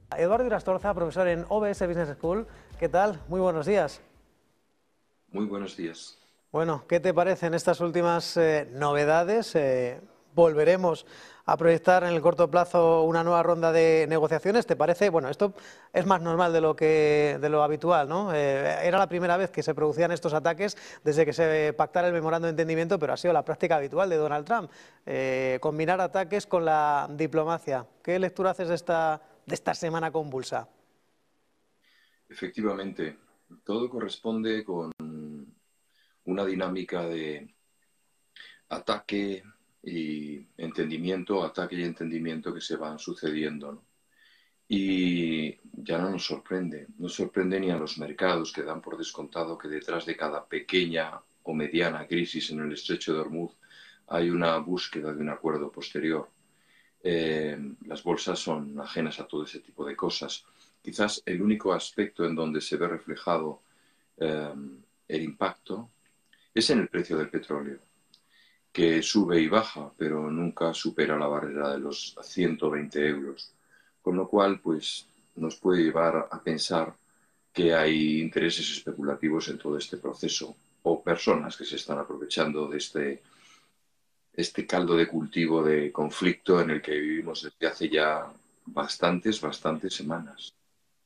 Eduardo Irastorza, profesor en OBS Business School. ¿Qué tal? Muy buenos días. Muy buenos días. Bueno, ¿qué te parecen estas últimas novedades? Volveremos a proyectar en el corto plazo una nueva ronda de negociaciones. ¿Te parece? Bueno, esto es más normal de lo habitual, ¿no? Era la primera vez que se producían estos ataques desde que se pactara el memorando de entendimiento, pero ha sido la práctica habitual de Donald Trump, combinar ataques con la diplomacia. ¿Qué lectura haces de esta semana convulsa? Efectivamente, todo corresponde con una dinámica de ataque y entendimiento que se van sucediendo, ¿no? Y ya no nos sorprende ni a los mercados que dan por descontado que detrás de cada pequeña o mediana crisis en el estrecho de Hormuz hay una búsqueda de un acuerdo posterior. Las bolsas son ajenas a todo ese tipo de cosas. Quizás el único aspecto en donde se ve reflejado eh, el impacto es en el precio del petróleo, que sube y baja, pero nunca supera la barrera de los 120 euros. Con lo cual, pues, nos puede llevar a pensar que hay intereses especulativos en todo este proceso o personas que se están aprovechando de este caldo de cultivo de conflicto en el que vivimos desde hace ya bastantes semanas.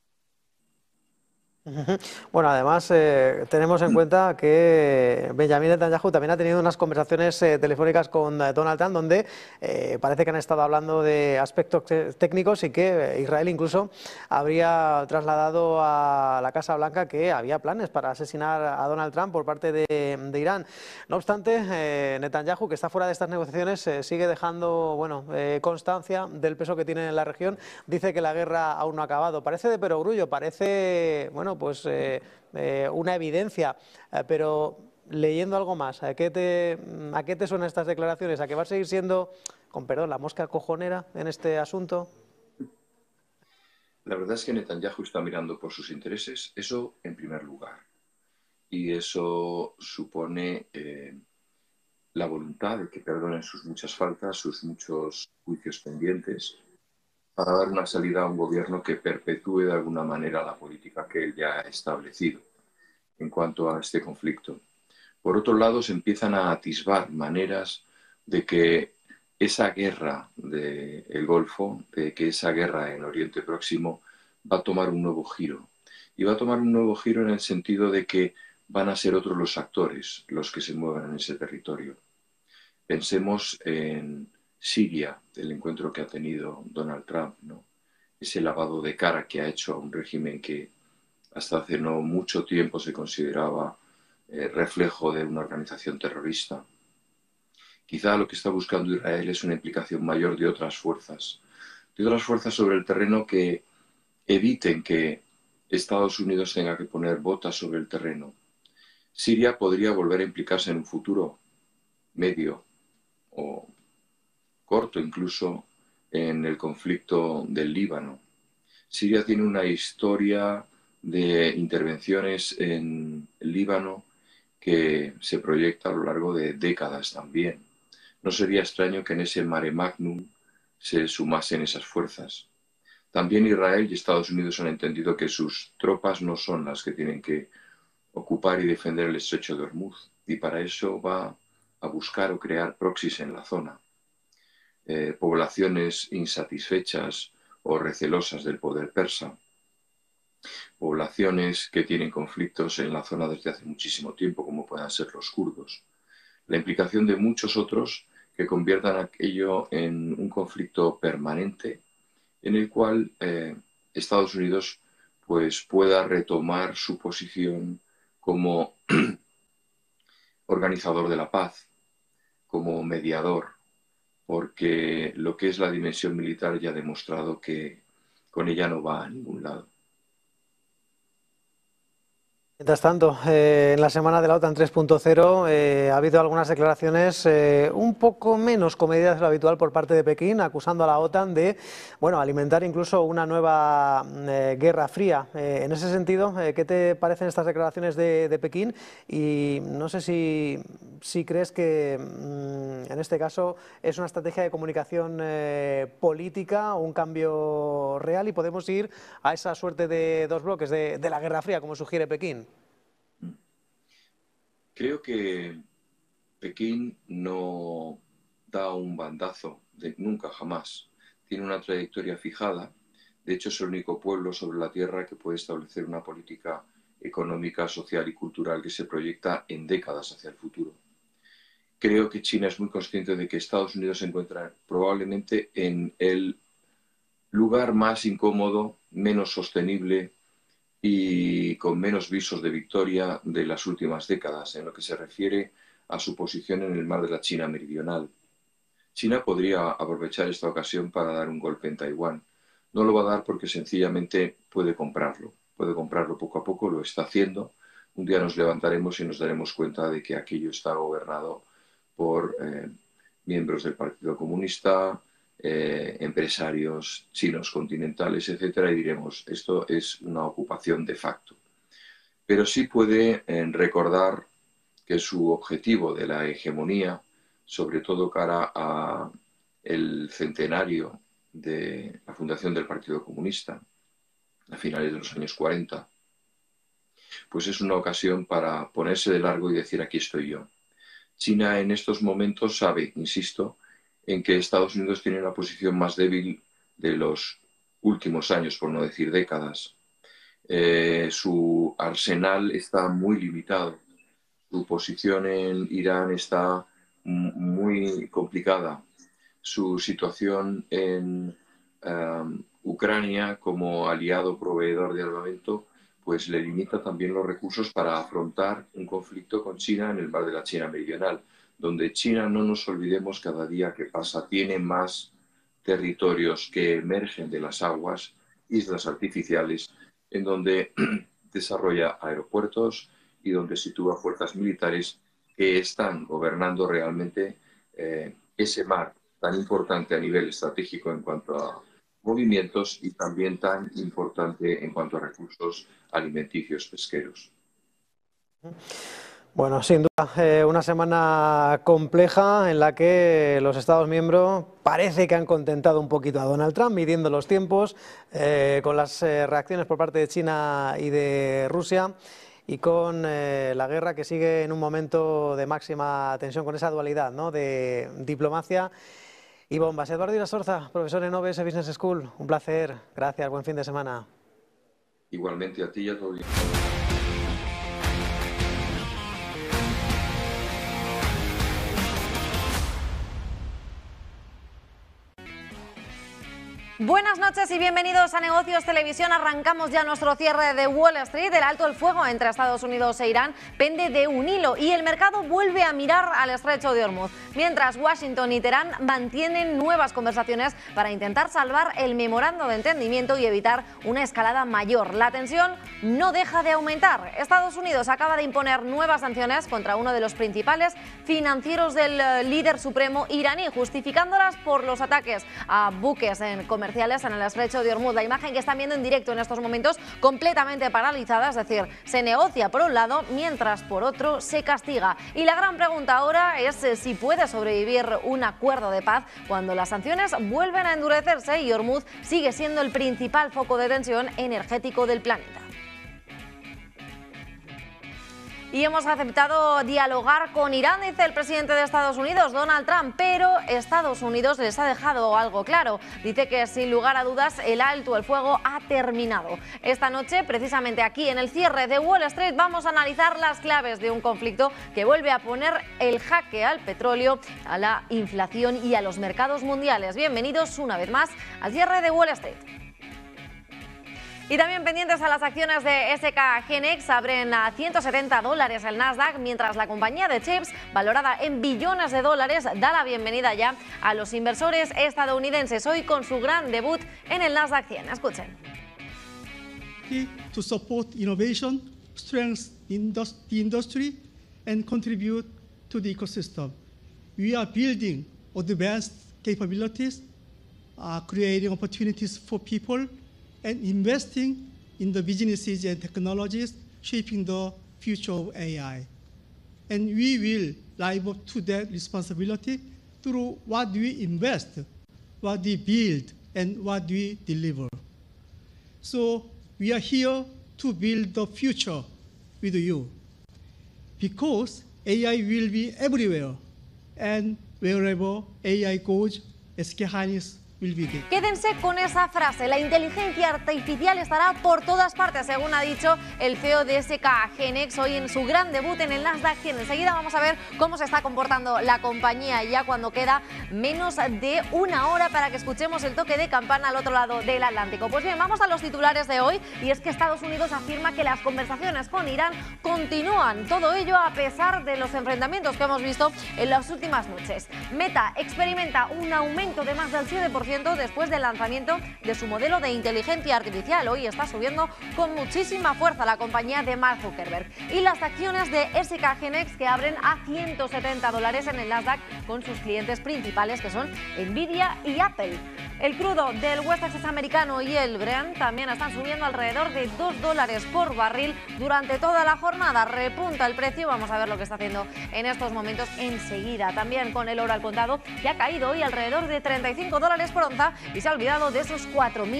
Ujú. Bueno, además tenemos en cuenta que Benjamin Netanyahu también ha tenido unas conversaciones telefónicas con Donald Trump donde parece que han estado hablando de aspectos técnicos y que Israel incluso habría trasladado a la Casa Blanca que había planes para asesinar a Donald Trump por parte de Irán. No obstante, Netanyahu, que está fuera de estas negociaciones, sigue dejando constancia del peso que tiene en la región. Dice que la guerra aún no ha acabado. Parece de perogrullo, parece una evidencia, pero leyendo algo más, ¿a qué te suenan estas declaraciones? ¿A que va a seguir siendo, con perdón, la mosca cojonera en este asunto? La verdad es que Netanyahu está mirando por sus intereses, eso en primer lugar. Y eso supone la voluntad de que perdonen sus muchas faltas, sus muchos juicios pendientes, para dar una salida a un gobierno que perpetúe de alguna manera la política que él ya ha establecido en cuanto a este conflicto. Por otro lado, se empiezan a atisbar maneras de que esa guerra del Golfo, de que esa guerra en Oriente Próximo va a tomar un nuevo giro. Y va a tomar un nuevo giro en el sentido de que van a ser otros los actores los que se muevan en ese territorio. Pensemos en Siria, el encuentro que ha tenido Donald Trump, ¿no? Ese lavado de cara que ha hecho a un régimen que hasta hace no mucho tiempo se consideraba reflejo de una organización terrorista. Quizá lo que está buscando Israel es una implicación mayor de otras fuerzas sobre el terreno que eviten que Estados Unidos tenga que poner botas sobre el terreno. Siria podría volver a implicarse en un futuro medio o corto incluso en el conflicto del Líbano. Siria tiene una historia de intervenciones en el Líbano que se proyecta a lo largo de décadas también. No sería extraño que en ese mare magnum se sumasen esas fuerzas. También Israel y Estados Unidos han entendido que sus tropas no son las que tienen que ocupar y defender el estrecho de Hormuz, y para eso va a buscar o crear proxies en la zona. Poblaciones insatisfechas o recelosas del poder persa, poblaciones que tienen conflictos en la zona desde hace muchísimo tiempo, como puedan ser los kurdos. La implicación de muchos otros que conviertan aquello en un conflicto permanente en el cual Estados Unidos pues, pueda retomar su posición como organizador de la paz, como mediador, porque lo que es la dimensión militar ya ha demostrado que con ella no va a ningún lado. Mientras tanto, en la semana de la OTAN 3.0 ha habido algunas declaraciones un poco menos comedidas de lo habitual por parte de Pekín, acusando a la OTAN de, bueno, alimentar incluso una nueva guerra fría. En ese sentido, ¿qué te parecen estas declaraciones de Pekín? Y no sé si crees que en este caso es una estrategia de comunicación política o un cambio real y podemos ir a esa suerte de dos bloques de la guerra fría, como sugiere Pekín. Creo que Pekín no da un bandazo, nunca, jamás. Tiene una trayectoria fijada. De hecho, es el único pueblo sobre la Tierra que puede establecer una política económica, social y cultural que se proyecta en décadas hacia el futuro. Creo que China es muy consciente de que Estados Unidos se encuentra probablemente en el lugar más incómodo, menos sostenible y con menos visos de victoria de las últimas décadas en lo que se refiere a su posición en el mar de la China Meridional. China podría aprovechar esta ocasión para dar un golpe en Taiwán. No lo va a dar porque sencillamente puede comprarlo poco a poco, lo está haciendo. Un día nos levantaremos y nos daremos cuenta de que aquello está gobernado por miembros del Partido Comunista, empresarios chinos continentales, etcétera, y diremos, esto es una ocupación de facto. Pero sí puede recordar que su objetivo de la hegemonía, sobre todo cara a el centenario de la fundación del Partido Comunista, a finales de los años 40, pues es una ocasión para ponerse de largo y decir, aquí estoy yo. China en estos momentos sabe, insisto, en que Estados Unidos tiene una posición más débil de los últimos años, por no decir décadas. Su arsenal está muy limitado. Su posición en Irán está muy complicada. Su situación en Ucrania como aliado proveedor de armamento pues le limita también los recursos para afrontar un conflicto con China en el mar de la China Meridional, donde China, no nos olvidemos, cada día que pasa tiene más territorios que emergen de las aguas, islas artificiales, en donde desarrolla aeropuertos y donde sitúa fuerzas militares que están gobernando realmente ese mar tan importante a nivel estratégico en cuanto a movimientos y también tan importante en cuanto a recursos alimenticios pesqueros. Bueno, sin duda, una semana compleja en la que los Estados miembros parece que han contentado un poquito a Donald Trump, midiendo los tiempos, con las reacciones por parte de China y de Rusia y con la guerra que sigue en un momento de máxima tensión, con esa dualidad, ¿no?, de diplomacia y bombas. Eduardo Irasorza, profesor en OBS Business School, un placer. Gracias, buen fin de semana. Igualmente a ti y a todos. Buenas noches y bienvenidos a Negocios Televisión. Arrancamos ya nuestro cierre de Wall Street. El alto el fuego entre Estados Unidos e Irán pende de un hilo y el mercado vuelve a mirar al estrecho de Hormuz, mientras Washington y Teherán mantienen nuevas conversaciones para intentar salvar el memorando de entendimiento y evitar una escalada mayor. La tensión no deja de aumentar. Estados Unidos acaba de imponer nuevas sanciones contra uno de los principales financieros del líder supremo iraní, justificándolas por los ataques a buques comerciales en el estrecho de Hormuz. La imagen que están viendo en directo en estos momentos completamente paralizada, es decir, se negocia por un lado mientras por otro se castiga. Y la gran pregunta ahora es si puede sobrevivir un acuerdo de paz cuando las sanciones vuelven a endurecerse y Hormuz sigue siendo el principal foco de tensión energético del planeta. Y hemos aceptado dialogar con Irán, dice el presidente de Estados Unidos, Donald Trump, pero Estados Unidos les ha dejado algo claro. Dice que sin lugar a dudas el alto el fuego ha terminado. Esta noche, precisamente aquí en el cierre de Wall Street, vamos a analizar las claves de un conflicto que vuelve a poner el jaque al petróleo, a la inflación y a los mercados mundiales. Bienvenidos una vez más al cierre de Wall Street. Y también pendientes a las acciones de SK Hynix, abren a $170 el Nasdaq, mientras la compañía de chips, valorada en billones de dólares, da la bienvenida ya a los inversores estadounidenses, hoy con su gran debut en el Nasdaq 100. Escuchen. To support innovation, strengthen the industry and contribute to the ecosystem. We are building advanced capabilities, creating opportunities for people, and investing in the businesses and technologies shaping the future of AI. And we will live up to that responsibility through what we invest, what we build, and what we deliver. So we are here to build the future with you, because AI will be everywhere, and wherever AI goes, SK hynix will be there. Quédense con esa frase, la inteligencia artificial estará por todas partes, según ha dicho el CEO de SK hynix hoy en su gran debut en el Nasdaq 100. Enseguida vamos a ver cómo se está comportando la compañía ya cuando queda menos de una hora para que escuchemos el toque de campana al otro lado del Atlántico. Pues bien, vamos a los titulares de hoy, y es que Estados Unidos afirma que las conversaciones con Irán continúan, todo ello a pesar de los enfrentamientos que hemos visto en las últimas noches. Meta experimenta un aumento de más del 7% después del lanzamiento de su modelo de inteligencia artificial. Hoy está subiendo con muchísima fuerza la compañía de Mark Zuckerberg. Y las acciones de SK hynix que abren a $170 en el Nasdaq con sus clientes principales, que son Nvidia y Apple. El crudo del West Texas americano y el Brent también están subiendo alrededor de $2 por barril durante toda la jornada. Repunta el precio, vamos a ver lo que está haciendo en estos momentos enseguida. También con el oro al contado, que ha caído hoy alrededor de $35 por onza y se ha olvidado de esos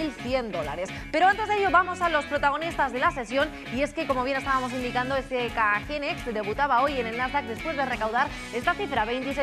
$4.100. Pero antes de ello vamos a los protagonistas de la sesión, y es que, como bien estábamos indicando, SK hynix debutaba hoy en el Nasdaq después de recaudar esta cifra,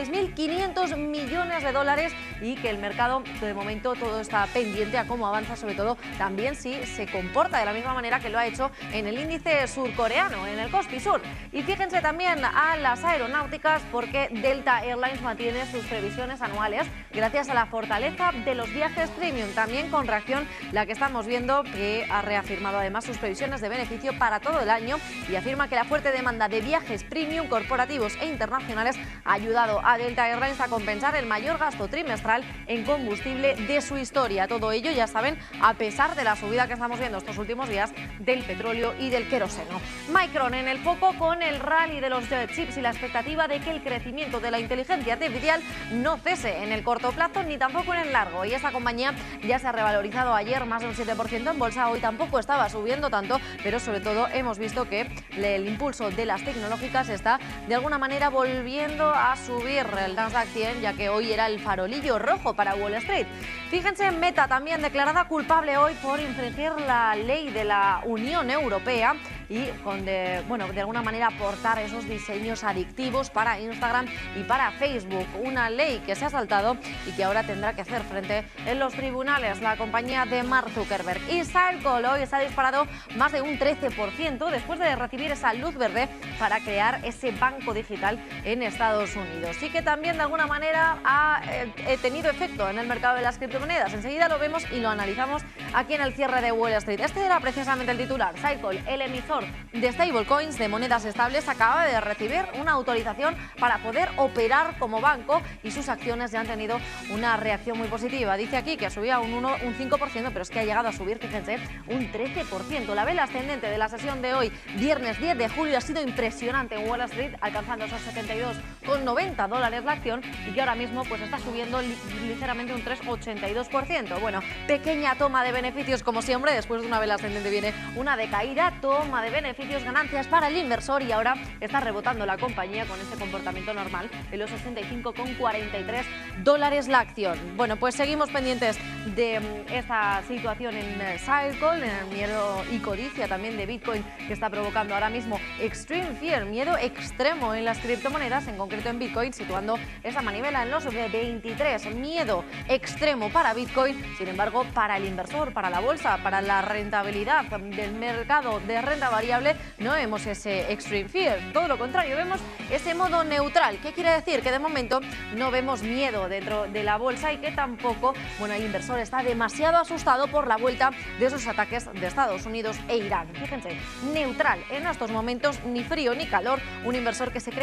$26.500 millones, y que el mercado de momento todo está pendiente a cómo avanza, sobre todo también si se comporta de la misma manera que lo ha hecho en el índice surcoreano, en el Kospi Sur. Y fíjense también a las aeronáuticas, porque Delta Airlines mantiene sus previsiones anuales gracias a la fortaleza de los viajes premium, también con reacción la que estamos viendo, que ha reafirmado además sus previsiones de beneficio para todo el año y afirma que la fuerte demanda de viajes premium corporativos e internacionales ha ayudado a Delta Airlines a compensar el mayor gasto trimestral en combustible de su historia. Todo ello, ya saben, a pesar de la subida que estamos viendo estos últimos días del petróleo y del queroseno. Micron en el foco con el rally de los chips y la expectativa de que el crecimiento de la inteligencia artificial no cese en el corto plazo ni tampoco en el largo. Y esta compañía ya se ha revalorizado ayer más de un 7% en bolsa. Hoy tampoco estaba subiendo tanto, pero sobre todo hemos visto que el impulso de las tecnológicas está de alguna manera volviendo a subir el Nasdaq 100, ya que hoy era el farolillo rojo para Wall Street. Fíjense en Meta, también declarada culpable hoy por infringir la ley de la Unión Europea y de alguna manera aportar esos diseños adictivos para Instagram y para Facebook. Una ley que se ha saltado y que ahora tendrá que hacer frente en los tribunales la compañía de Mark Zuckerberg. Y Circle hoy se ha disparado más de un 13% después de recibir esa luz verde para crear ese banco digital en Estados Unidos. Sí que también de alguna manera ha tenido efecto en el mercado de las criptomonedas. Enseguida lo vemos y lo analizamos aquí en el cierre de Wall Street. Este era precisamente el titular. Circle, el emisor de stablecoins, de monedas estables, acaba de recibir una autorización para poder operar como banco y sus acciones ya han tenido una reacción muy positiva. Dice aquí que subía un 5%, pero es que ha llegado a subir, fíjense, un 13%. La vela ascendente de la sesión de hoy, viernes 10 de julio, ha sido impresionante en Wall Street, alcanzando esos $72,90 la acción, y que ahora mismo pues está subiendo ligeramente un 3,82%. Bueno, pequeña toma de beneficios como siempre, después de una vela ascendente viene una decaída, toma de beneficios, ganancias para el inversor, y ahora está rebotando la compañía con este comportamiento normal en los $65,43 la acción. Bueno, pues seguimos pendientes de esta situación en Circle, en el miedo y codicia también de Bitcoin que está provocando ahora mismo extreme fear, miedo extremo en las criptomonedas, en concreto en Bitcoin, situando esa manivela en los 23. Miedo extremo para Bitcoin, sin embargo, para el inversor, para la bolsa, para la rentabilidad del mercado de renta variable, no vemos ese extreme fear, todo lo contrario, vemos ese modo neutral. ¿Qué quiere decir? Que de momento no vemos miedo dentro de la bolsa y que tampoco, el inversor está demasiado asustado por la vuelta de esos ataques de Estados Unidos e Irán. Fíjense, neutral en estos momentos, ni frío ni calor, un inversor que se cree